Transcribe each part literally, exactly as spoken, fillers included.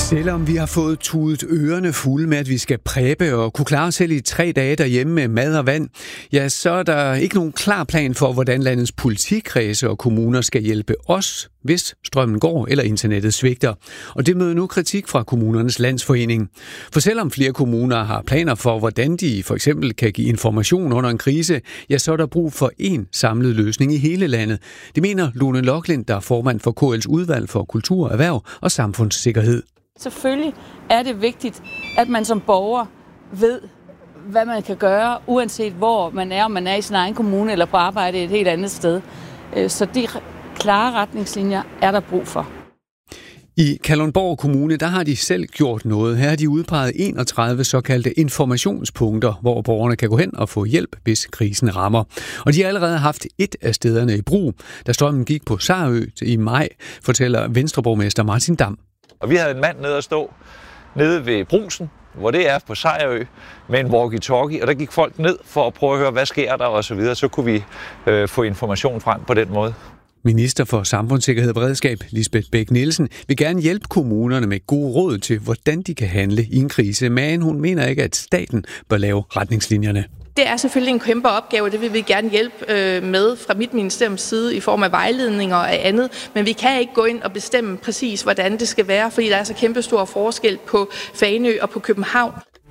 Selvom vi har fået tudet ørerne fulde med, at vi skal præbe og kunne klare os selv i tre dage derhjemme med mad og vand, ja, så er der ikke nogen klar plan for, hvordan landets politikredse og kommuner skal hjælpe os, hvis strømmen går eller internettet svigter. Og det møder nu kritik fra Kommunernes Landsforening. For selvom flere kommuner har planer for, hvordan de for eksempel kan give information under en krise, ja, så er der brug for én samlet løsning i hele landet. Det mener Lone Loklind, der er formand for K L's udvalg for kultur, erhverv og samfundssikkerhed. Selvfølgelig er det vigtigt, at man som borger ved, hvad man kan gøre, uanset hvor man er, om man er i sin egen kommune eller på arbejde et helt andet sted. Så de klare retningslinjer er der brug for. I Kalundborg Kommune, der har de selv gjort noget. Her har de udpeget enogtredive såkaldte informationspunkter, hvor borgerne kan gå hen og få hjælp, hvis krisen rammer. Og de har allerede haft et af stederne i brug, da strømmen gik på Sejerø i maj, fortæller Venstreborgmester Martin Dam. Og vi havde en mand nede at stå nede ved Brugsen, hvor det er på Sejerø, med en walkie-talkie, og der gik folk ned for at prøve at høre, hvad sker der og så videre. Så kunne vi øh, få information frem på den måde. Minister for Samfundssikkerhed og Beredskab, Lisbeth Bech-Nielsen, vil gerne hjælpe kommunerne med gode råd til, hvordan de kan handle i en krise, men hun mener ikke, at staten bør lave retningslinjerne. Det er selvfølgelig en kæmpe opgave, og det vil vi gerne hjælpe med fra mit ministeriums side i form af vejledninger og andet. Men vi kan ikke gå ind og bestemme præcis, hvordan det skal være, fordi der er så kæmpe stor forskel på Fanø og på København.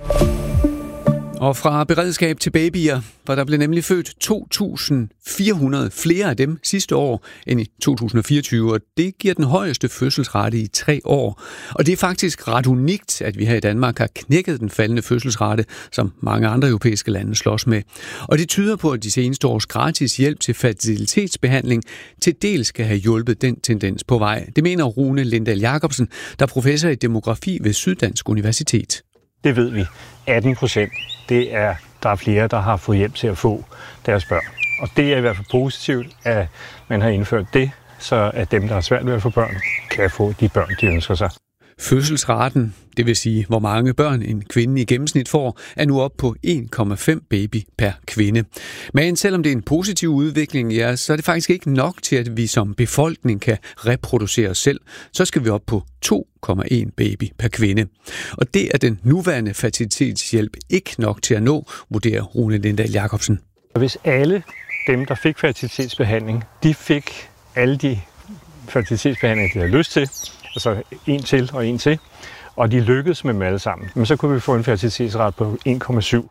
Og fra beredskab til babyer, for der blev nemlig født to tusind fire hundrede flere af dem sidste år end i to tusind og fireogtyve, og det giver den højeste fødselsrate i tre år. Og det er faktisk ret unikt, at vi her i Danmark har knækket den faldende fødselsrate, som mange andre europæiske lande slås med. Og det tyder på, at de seneste års gratis hjælp til fertilitetsbehandling til dels skal have hjulpet den tendens på vej. Det mener Rune Lindahl Jacobsen, der er professor i demografi ved Syddansk Universitet. Det ved vi. atten procent. Det er, der er flere, der har fået hjælp til at få deres børn. Og det er i hvert fald positivt, at man har indført det, så at dem, der har svært ved at få børn, kan få de børn, de ønsker sig. Fødselsraten, det vil sige, hvor mange børn en kvinde i gennemsnit får, er nu op på en komma fem baby per kvinde. Men selvom det er en positiv udvikling, ja, så er det faktisk ikke nok til, at vi som befolkning kan reproducere os selv. Så skal vi op på to komma en baby per kvinde. Og det er den nuværende fertilitetshjælp ikke nok til at nå, vurderer Rune Lindahl Jacobsen. Hvis alle dem, der fik fertilitetsbehandling, de fik alle de fertilitetsbehandlinger, de havde lyst til, altså en til og en til, og de lykkedes med dem alle sammen, men så kunne vi få en fertilitetsrate på en komma syv.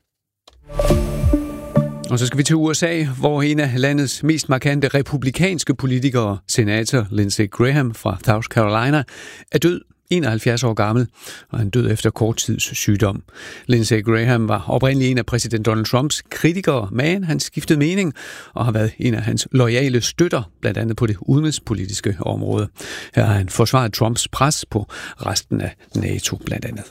Og så skal vi til U S A, hvor en af landets mest markante republikanske politikere, senator Lindsey Graham fra South Carolina, er død, enoghalvfjerds år gammel, og han døde efter kort tids sygdom. Lindsey Graham var oprindeligt en af præsident Donald Trumps kritikere, men han skiftede mening og har været en af hans loyale støtter, blandt andet på det udenrigspolitiske område. Her har han forsvaret Trumps pres på resten af NATO blandt andet.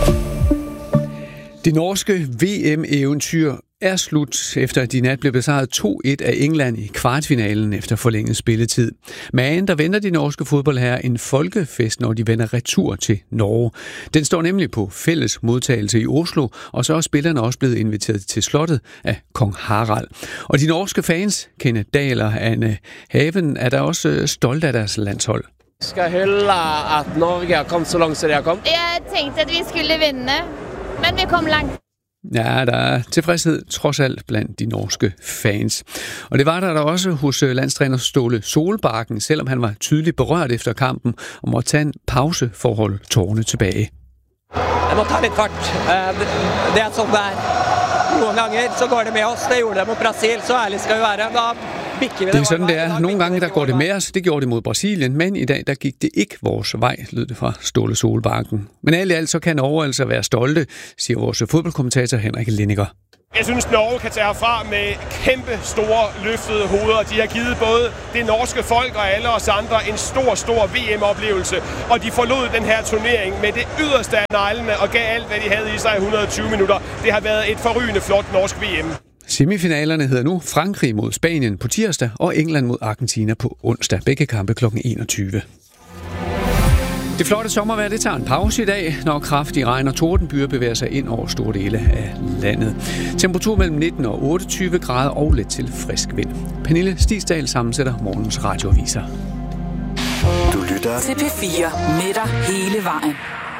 Det norske V M-eventyr er slut, efter at de nat blev besejret to et af England i kvartfinalen efter forlænget spilletid. Men der venter de norske fodboldherrer en folkefest, når de vender retur til Norge. Den står nemlig på fælles modtagelse i Oslo, og så er spillerne også blevet inviteret til slottet af kong Harald. Og de norske fans, Kenneth Dahl og Anne Haven, er der også stolte af deres landshold. Skal hylde, at Norge har kommet så langt, som de har kommet. Jeg tænkte, at vi skulle vinde, men vi kom langt. Ja, der er tilfredshed trods alt blandt de norske fans. Og det var der, der også hos landstræner Ståle Solbakken, selvom han var tydeligt berørt efter kampen og måtte tage en pause for at holde tårerne tilbage. Jeg må tage lidt fart. Det er sådan der. Nogle gange så går det med os. Det gjorde det mod Brasil, så ærligt skal vi være. Det er sådan, det er. Nogle gange der går det med os. Det gjorde det mod Brasilien, men i dag der gik det ikke vores vej, lød det fra Ståle Solbakken. Men alt i alt så kan Norge altså være stolte, siger vores fodboldkommentator Henrik Lindiger. Jeg synes, Norge kan tage herfra med kæmpe store løftede hoveder. De har givet både det norske folk og alle os andre en stor, stor V M-oplevelse. Og de forlod den her turnering med det yderste af neglene og gav alt, hvad de havde i sig i et hundrede og tyve minutter. Det har været et forrygende flot norsk V M. Semifinalerne hedder nu Frankrig mod Spanien på tirsdag og England mod Argentina på onsdag. Begge kampe klokken enogtyve. Det flotte sommervejr, det tager en pause i dag, når kraftig regn og tordenbyger bevæger sig ind over store dele af landet. Temperatur mellem nitten og otteogtyve grader og lidt til frisk vind. Pernille Stigsdal sammensætter morgens radioaviser. Du lytter til P fire med dig hele vejen.